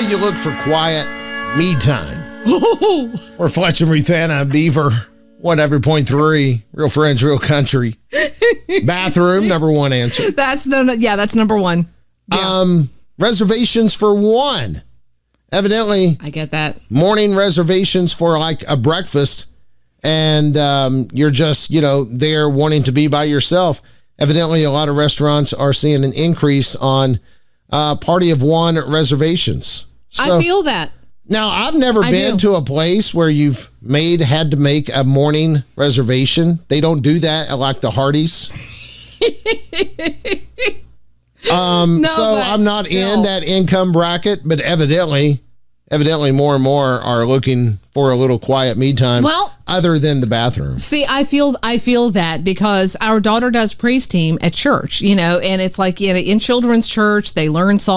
do you look for quiet me time? Or Fletcher, Ruthana, Beaver, 100.3, Real Friends, Real Country. Bathroom, number one answer. That's number one. Yeah. Reservations for one. Evidently, I get that. Morning reservations for like a breakfast, and you're just, there wanting to be by yourself. Evidently, a lot of restaurants are seeing an increase on party of one reservations. So, I feel that. Now, I've never been to a place where you've had to make a morning reservation. They don't do that at like the Hardee's. So I'm not in that income bracket, but evidently more and more are looking for a little quiet me time. Well, other than the bathroom. See, I feel that because our daughter does praise team at church, and it's like in children's church, they learn songs.